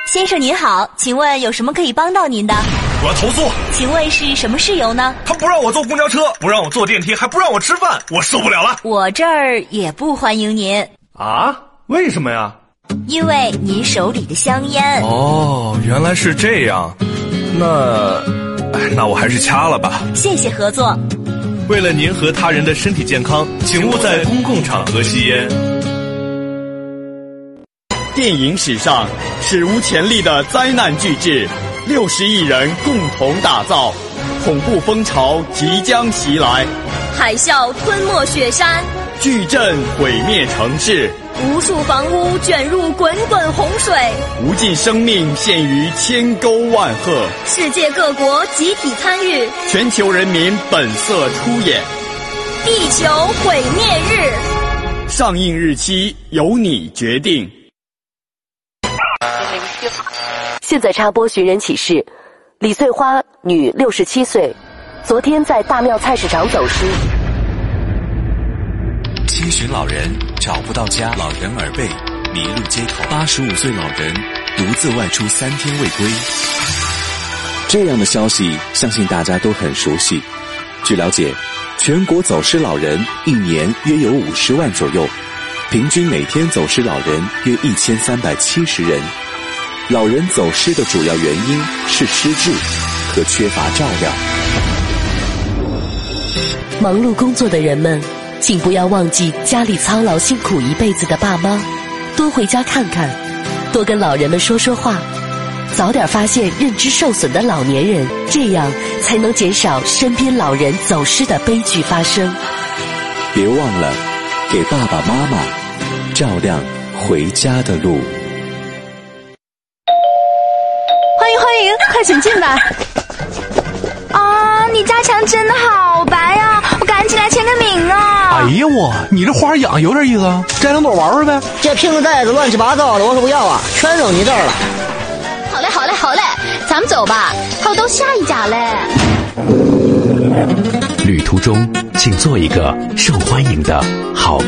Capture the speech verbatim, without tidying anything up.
先生您好，请问有什么可以帮到您的？ 我要投诉。 请问是什么事由呢？ 他不让我坐公交车，不让我坐电梯，还不让我吃饭，我受不了了。 我这儿也不欢迎您。 啊？为什么呀？ 因为您手里的香烟。 哦，原来是这样。那，那我还是掐了吧。 谢谢合作。 为了您和他人的身体健康，请勿在公共场合吸烟。 电影史上史无前例的灾难巨制，六十亿人共同打造，恐怖风潮即将袭来， 海啸吞没雪山， 巨震毁灭城市， 无数房屋卷入滚滚洪水， 无尽生命陷于千沟万壑， 世界各国集体参与， 全球人民本色出演。 地球毁灭日， 上映日期由你决定。 现在插播寻人启事：李穗花，女，六十七岁，昨天在大庙菜市场走失。 七旬老人找不到家，老人耳背，迷路街头。八十五岁老人独自外出三天未归。这样的消息，相信大家都很熟悉。据了解，全国走失老人一年约有五十万左右，平均每天走失老人约一千三百七十人。老人走失的主要原因是失智和缺乏照料。 忙碌工作的人们，请不要忘记家里操劳辛苦一辈子的爸妈，多回家看看，多跟老人们说说话，早点发现认知受损的老年人，这样才能减少身边老人走失的悲剧发生。 别忘了给爸爸妈妈照亮回家的路。 欢迎欢迎，快请进来。啊，你家墙真的好白呀，我赶紧来签个名啊。 哎呀我，你这花养有点意思啊，摘两朵玩玩呗。 这瓶子袋子乱七八糟的，我说不要啊，全扔你这儿了。 好嘞好嘞好嘞，咱们走吧，还有到下一家嘞。 旅途中请做一个受欢迎的好